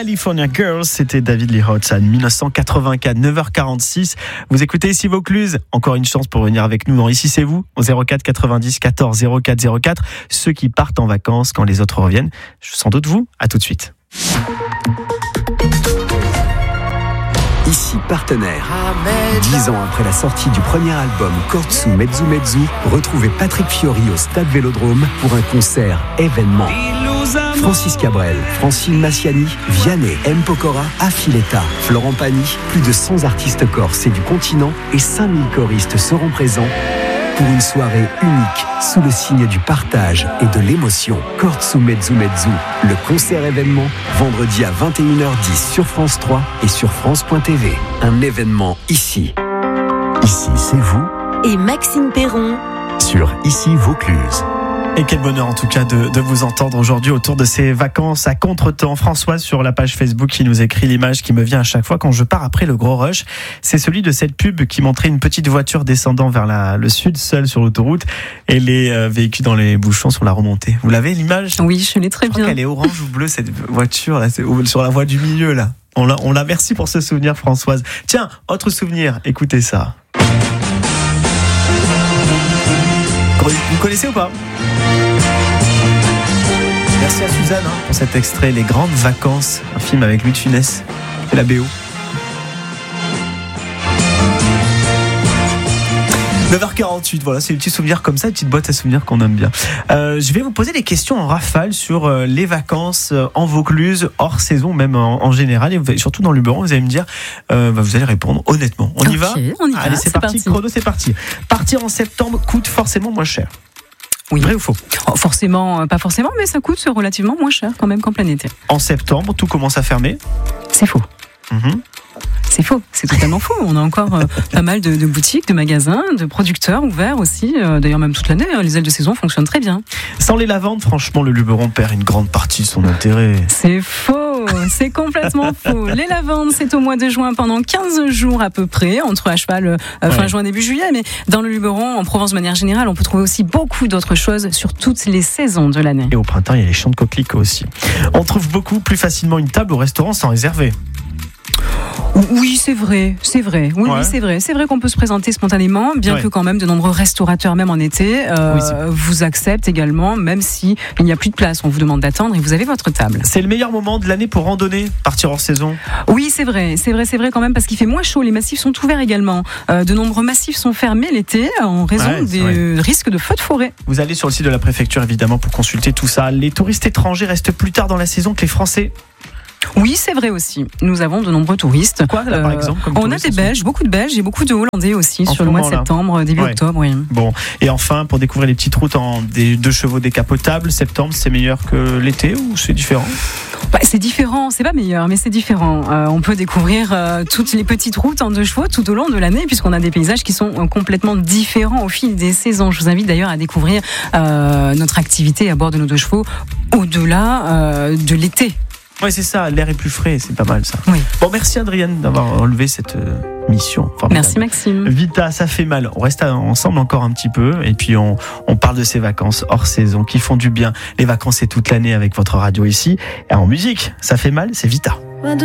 California Girls, c'était David Lee Roth en 1984, 9h46. Vous écoutez ici Vaucluse. Encore une chance pour venir avec nous dans Ici c'est vous, au 04 90 14 04 04. Ceux qui partent en vacances quand les autres reviennent. Sans doute vous, à tout de suite. Ici partenaire. 10 ans après la sortie du premier album Kortsu Mezzu Mezzu, retrouvez Patrick Fiori au Stade Vélodrome pour un concert événement. Francis Cabrel, Francine Massiani, Vianney, M. Pokora, Affiletta, Florent Pagny, plus de 100 artistes corses et du continent et 5000 choristes seront présents pour une soirée unique sous le signe du partage et de l'émotion. Kortsu Mezzu Mezzu, le concert événement, vendredi à 21h10 sur France 3 et sur France.tv. Un événement ici. Ici, c'est vous. Et Maxime Perron. Sur Ici Vaucluse. Et quel bonheur en tout cas de vous entendre aujourd'hui autour de ces vacances à contretemps. Françoise sur la page Facebook qui nous écrit l'image qui me vient à chaque fois quand je pars après le gros rush. C'est celui de cette pub qui montrait une petite voiture descendant vers le sud seule sur l'autoroute et les véhicules dans les bouchons sur la remontée. Vous l'avez l'image ? Oui, je l'ai très bien. Je crois qu'elle est orange ou bleue cette voiture là, c'est sur la voie du milieu là. On l'a, merci pour ce souvenir Françoise. Tiens, autre souvenir, écoutez ça. Vous connaissez ou pas ? Merci à Suzanne pour cet extrait, Les Grandes Vacances, un film avec Louis de Funès et la BO. 9h48, voilà, c'est une petite souvenir comme ça, une petite boîte à souvenirs qu'on aime bien. Je vais vous poser des questions en rafale sur les vacances en Vaucluse, hors saison, même en général, et surtout dans le Luberon, vous allez me dire, vous allez répondre honnêtement. On y va ? Allez, c'est parti, chrono, c'est parti. Partir en septembre coûte forcément moins cher. Oui. Vrai ou faux ? Forcément, pas forcément, mais ça coûte relativement moins cher quand même qu'en plein été. En septembre, tout commence à fermer. C'est faux. C'est faux, c'est totalement faux. On a encore pas mal de boutiques, de magasins, de producteurs ouverts aussi. D'ailleurs, même toute l'année, les ailes de saison fonctionnent très bien. Sans les lavandes, franchement, le Luberon perd une grande partie de son intérêt. C'est faux, c'est complètement faux. Les lavandes, c'est au mois de juin pendant 15 jours à peu près, entre à cheval fin juin, début juillet. Mais dans le Luberon, en Provence de manière générale, on peut trouver aussi beaucoup d'autres choses sur toutes les saisons de l'année. Et au printemps, il y a les champs de coquelicots aussi. On trouve beaucoup plus facilement une table au restaurant sans réserver. Oui, c'est vrai. Oui, c'est vrai. C'est vrai qu'on peut se présenter spontanément, bien que quand même de nombreux restaurateurs, même en été, vous acceptent également, même si il n'y a plus de place. On vous demande d'attendre et vous avez votre table. C'est le meilleur moment de l'année pour randonner, partir hors saison. Oui, c'est vrai quand même parce qu'il fait moins chaud. Les massifs sont ouverts également. De nombreux massifs sont fermés l'été en raison des risques de feux de forêt. Vous allez sur le site de la préfecture évidemment pour consulter tout ça. Les touristes étrangers restent plus tard dans la saison que les Français. Oui, c'est vrai aussi. Nous avons de nombreux touristes. Quoi, là, par exemple, on a des Belges, beaucoup de Belges et beaucoup de Hollandais aussi sur le mois de septembre, début octobre. Oui. Bon, et enfin, pour découvrir les petites routes en 2 chevaux décapotables, septembre, c'est meilleur que l'été ou c'est différent ? C'est différent, c'est pas meilleur, mais c'est différent. On peut découvrir toutes les petites routes en 2 chevaux tout au long de l'année, puisqu'on a des paysages qui sont complètement différents au fil des saisons. Je vous invite d'ailleurs à découvrir notre activité à bord de nos 2 chevaux au-delà de l'été. Oui, c'est ça, l'air est plus frais, c'est pas mal ça. Oui. Bon, merci Adrienne d'avoir relevé cette mission. Merci Maxime. Vita, ça fait mal. On reste ensemble encore un petit peu et puis on parle de ces vacances hors saison qui font du bien. Les vacances, c'est toute l'année avec votre radio ici. Et en musique, ça fait mal, c'est Vita.